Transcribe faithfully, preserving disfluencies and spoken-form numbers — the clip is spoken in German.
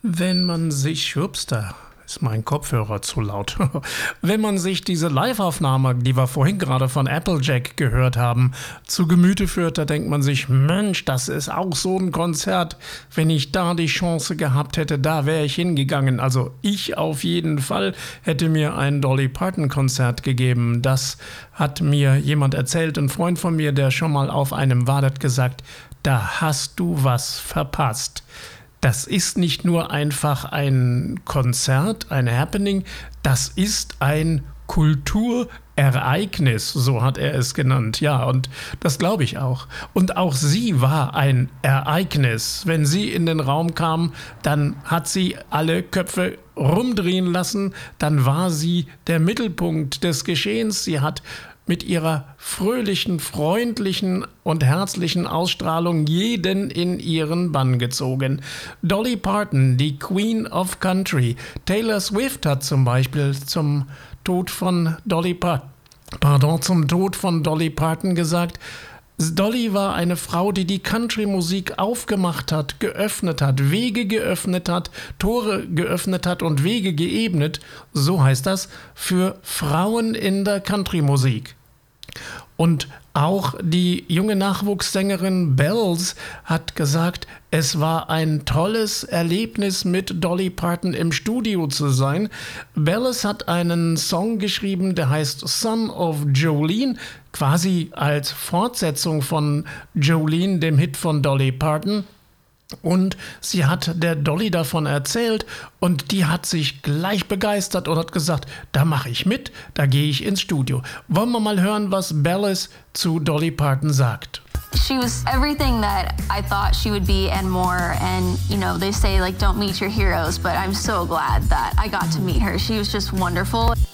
Wenn man sich, ups, da ist mein Kopfhörer zu laut. Wenn man sich diese Live-Aufnahme, die wir vorhin gerade von Applejack gehört haben, zu Gemüte führt, da denkt man sich, Mensch, das ist auch so ein Konzert. Wenn ich da die Chance gehabt hätte, da wäre ich hingegangen. Also ich auf jeden Fall hätte mir ein Dolly Parton-Konzert gegeben. Das hat mir jemand erzählt, ein Freund von mir, der schon mal auf einem war, hat gesagt, da hast du was verpasst. Das ist nicht nur einfach ein Konzert, ein Happening, das ist ein Kulturereignis, so hat er es genannt. Ja, und das glaube ich auch. Und auch sie war ein Ereignis. Wenn sie in den Raum kam, dann hat sie alle Köpfe rumdrehen lassen, dann war sie der Mittelpunkt des Geschehens. Sie hat mit ihrer fröhlichen, freundlichen und herzlichen Ausstrahlung jeden in ihren Bann gezogen. Dolly Parton, die Queen of Country. Taylor Swift hat zum Beispiel zum Tod von Dolly Parton, pardon, zum Tod von Dolly Parton gesagt, Dolly war eine Frau, die die Country-Musik aufgemacht hat, geöffnet hat, Wege geöffnet hat, Tore geöffnet hat und Wege geebnet, so heißt das, für Frauen in der Country-Musik. Und auch die junge Nachwuchssängerin Bells hat gesagt, es war ein tolles Erlebnis, mit Dolly Parton im Studio zu sein. Bells hat einen Song geschrieben, der heißt Son of Jolene, quasi als Fortsetzung von Jolene, dem Hit von Dolly Parton. Und sie hat der Dolly davon erzählt und die hat sich gleich begeistert und hat gesagt, da mache ich mit, da gehe ich ins Studio. Wollen wir mal hören, was Bellis zu Dolly Parton sagt. She was everything that I thought she would be and more, and you know, they say like don't meet your heroes, but I'm so glad that I got to meet her. She was just wonderful.